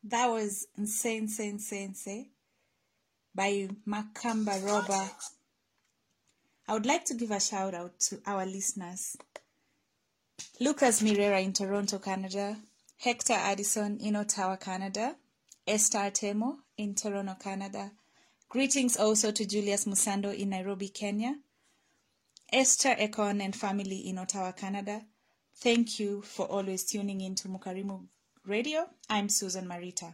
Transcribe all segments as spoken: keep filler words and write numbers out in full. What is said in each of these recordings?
That was Insane, Insane, Insane, Insane by Makamba Robber. I would like to give a shout out to our listeners. Lucas Mirera in Toronto, Canada. Hector Addison in Ottawa, Canada. Esther Atemo in Toronto, Canada. Greetings also to Julius Musando in Nairobi, Kenya. Esther Ekon and family in Ottawa, Canada. Thank you for always tuning in to Mukarimu Radio. I'm Susan Marita.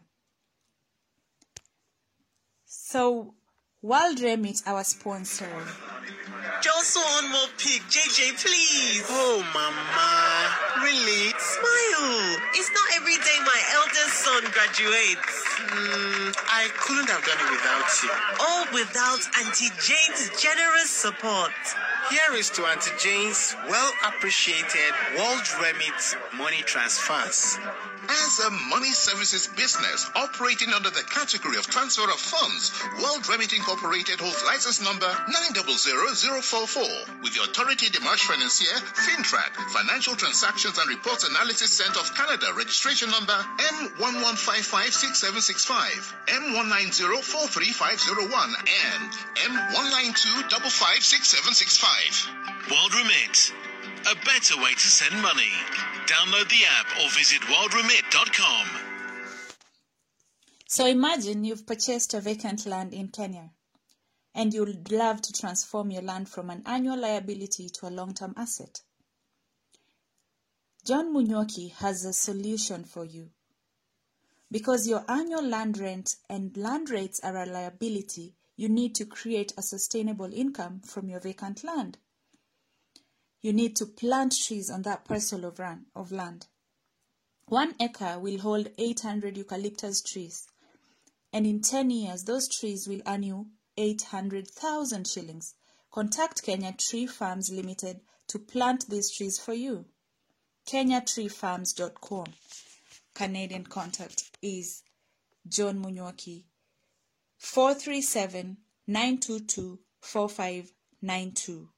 So, World Remit, our sponsor. Just one more pic, J J, please. Oh, Mama. Really? Smile. It's not every day my eldest son graduates. Mm, I couldn't have done it without you. All without Auntie Jane's generous support. Here is to Auntie Jane's well-appreciated World Remit money transfers. As a money services business operating under the category of transfer of funds, World Remit Incorporated holds license number nine zero zero zero four four with the Autorité des Marchés Financiers, FINTRAC, Financial Transactions and Reports Analysis Centre of Canada, registration number M one one five five six seven six five, M one nine zero four three five zero one, and M one nine two five five six seven six five. World Remit, a better way to send money. Download the app or visit world remit dot com. So imagine you've purchased a vacant land in Kenya and you'd love to transform your land from an annual liability to a long-term asset. John Munyuoki has a solution for you. Because your annual land rent and land rates are a liability, you need to create a sustainable income from your vacant land. You need to plant trees on that parcel of, run, of land. One acre will hold eight hundred eucalyptus trees, and in ten years, those trees will earn you eight hundred thousand shillings. Contact Kenya Tree Farms Limited to plant these trees for you. kenya tree farms dot com. Canadian contact is John Munyuoki, four three seven, nine two two, four five nine two.